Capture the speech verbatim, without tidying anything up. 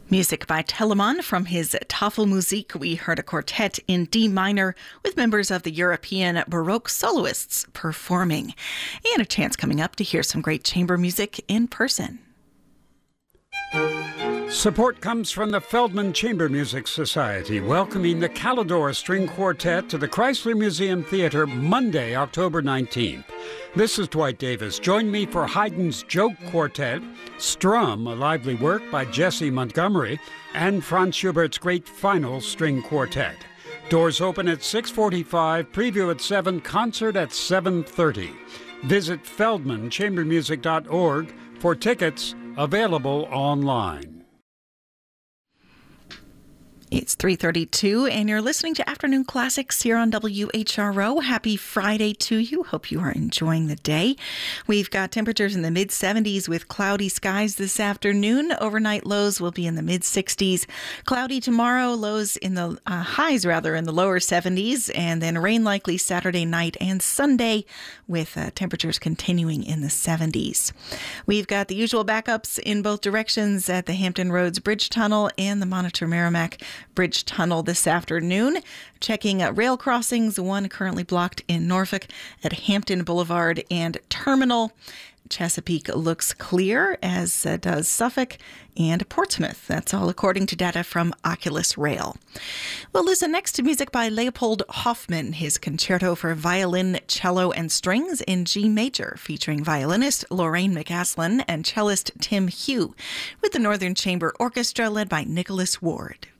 Music by Telemann from his Tafelmusik. We heard a quartet in D minor with members of the European Baroque soloists performing. And a chance coming up to hear some great chamber music in person. Support comes from the Feldman Chamber Music Society, welcoming the Calidore String Quartet to the Chrysler Museum Theater Monday, October nineteenth. This is Dwight Davis. Join me for Haydn's Joke Quartet, Strum, a lively work by Jesse Montgomery, and Franz Schubert's Great Final String Quartet. Doors open at six forty-five, preview at seven, concert at seven thirty. Visit feldman chamber music dot org for tickets, available online. It's three thirty-two, and you're listening to Afternoon Classics here on W H R O. Happy Friday to you. Hope you are enjoying the day. We've got temperatures in the mid seventies with cloudy skies this afternoon. Overnight lows will be in the mid sixties. Cloudy tomorrow, lows in the uh, highs rather in the lower seventies, and then rain likely Saturday night and Sunday with uh, temperatures continuing in the seventies. We've got the usual backups in both directions at the Hampton Roads Bridge Tunnel and the Monitor Merrimack Bridge Tunnel this afternoon. Checking uh, rail crossings, one currently blocked in Norfolk at Hampton Boulevard and Terminal. Chesapeake looks clear, as uh, does Suffolk and Portsmouth. That's all according to data from Oculus Rail. We'll listen next to music by Leopold Hoffmann, his concerto for violin, cello, and strings in G major, featuring violinist Lorraine McAslin and cellist Tim Hugh, with the Northern Chamber Orchestra led by Nicholas Ward.